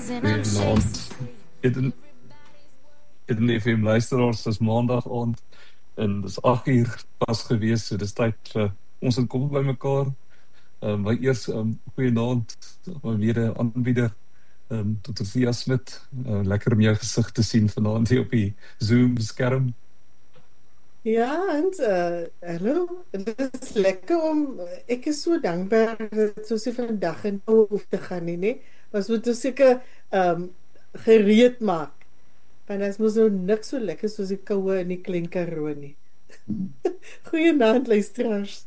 Goeienaand. In die FM luisteraars, dis maandag aand en dis 8 uur pas gewees, so dis tyd vir ons en kom by mekaar. Maar eers goeienaand, my mede-aanbieder, Dr. Thea Smit. Lekker om jou gesig te sien vanaand hier op die Zoom-skerm. Ja, en hallo, dit is lekker ek is so dankbaar dat soos ek vandag in hoef te gaan nie, maar ons moet seker gereed maak. Want dit moet nou niks so lekker soos die koue in die Klein Karoo nie. Goeienaand luisteraars.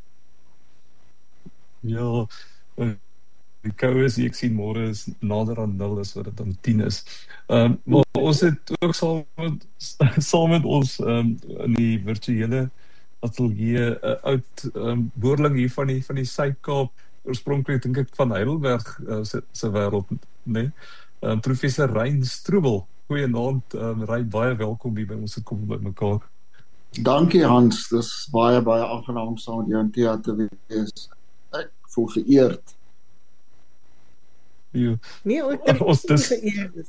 Ja, die koue is, ek sien môre is nader aan 0 as wat dit aan 10 is. Maar ons het ook saam met ons in die virtuele atelier oud boerling hier van die Suid-Kaap, oorspronklik dink ek van Heidelberg se wêreld, nee. Professor Rein Strubel. Goeienaand, Rein, baie welkom hier by ons te kom by mekaar. Dankie Hans, dis baie aangenaam saam met jou en Thea te wees. Ek voel geëerd. Ja. Nee, ons is geëerd.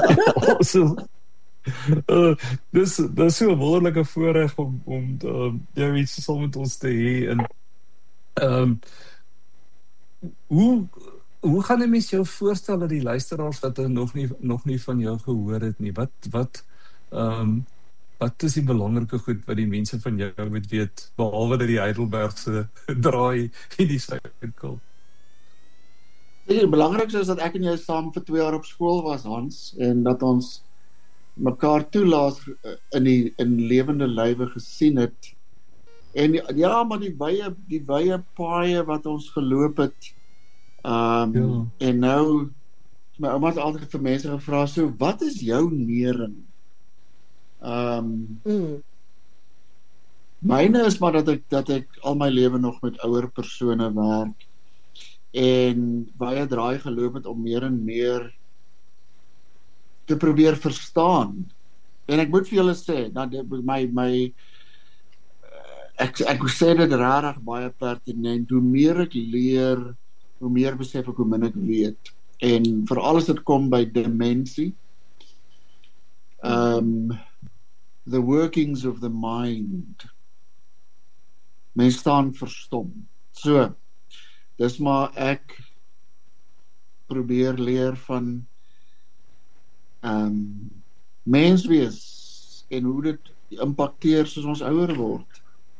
Dis so 'n wonderlike voorreg om jou iets saam met ons te hê en hoe gaan 'n mens jou voorstel dat die luisteraars wat nog nie van jou gehoor het nie, wat is die belangrike goed wat die mense van jou moet weet, behalwe dat die Heidelbergse draai in die Suid-Kaap? Die belangrikste is dat ek en jy saam vir 2 jaar op skool was, Hans, en dat ons mekaar toelaat in lewende lywe gesien het. En ja, maar die wye paaie wat ons geloop het, en nou, my ouma het altyd vir mense gevra, so, wat is jou nering? Myne is maar dat ek al my lewe nog met ouer persone werk, en baie draai geloop het om meer en meer te probeer verstaan. En ek moet vir julle sê, ek sê dit rarig baie pertinent, hoe meer ek leer, hoe meer besef ek hoe min ek weet. En veral as dit kom by demensie, the workings of the mind, mens staan verstom. So, dis maar ek probeer leer van mens wees en hoe dit impakteer soos ons ouer word.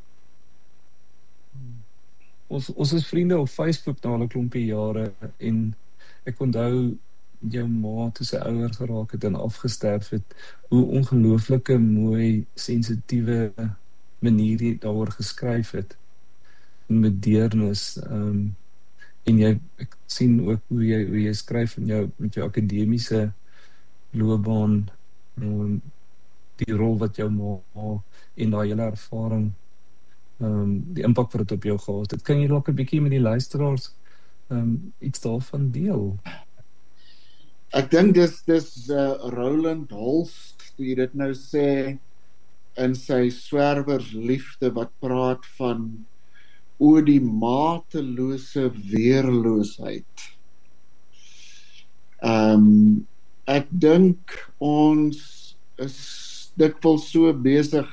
Ons is vriende op Facebook na 'n klompie jare en ek onthou jou ma toe sy ouer geraak het en afgesterf het, hoe ongelooflike mooi, sensitiewe manier jy daaroor geskryf het met deernis. En ek sien ook hoe jy skryf met jou akademiese loopbaan, die rol wat jou ma en daai hele ervaring, die impak wat dit op jou gehad het. Kan jy dalk 'n bietjie met die luisteraars iets daarvan deel? Ek dink dis Roland Holst, die dit nou sê in sy Swerwersliefde, wat praat van oor die matelose weerloosheid. Ek dink ons is dikwels so besig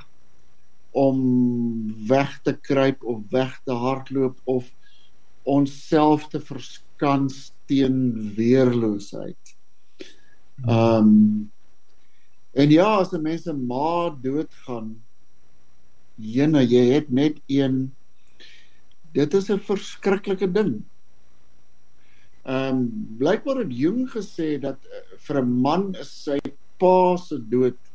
om weg te kruip of weg te hardloop of onsself te verskans teen weerloosheid. En ja, as 'n mens 'n ma doodgaan, jy het net een, dit is 'n verskriklike ding. Blykbaar het Jung gesê dat vir 'n man is sy pa se dood